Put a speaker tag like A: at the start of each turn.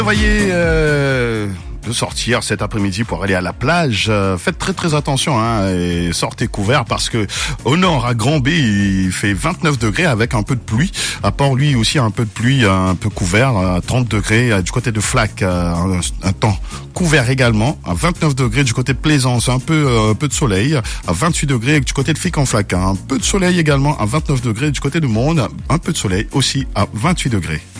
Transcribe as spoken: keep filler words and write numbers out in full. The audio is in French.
A: Voyez euh, de sortir cet après-midi pour aller à la plage. Euh, faites très très attention hein, et sortez couverts parce que au nord à Grand B il fait vingt-neuf degrés avec un peu de pluie. À Port-Louis aussi un peu de pluie, un peu couvert, à trente degrés. Du côté de Flac, un, un temps couvert également, à vingt-neuf degrés du côté de Plaisance, un peu un peu de soleil, à vingt-huit degrés du côté de Fic-en-Flac, un peu de soleil également, à vingt-neuf degrés du côté de Monde, un peu de soleil aussi à vingt-huit degrés.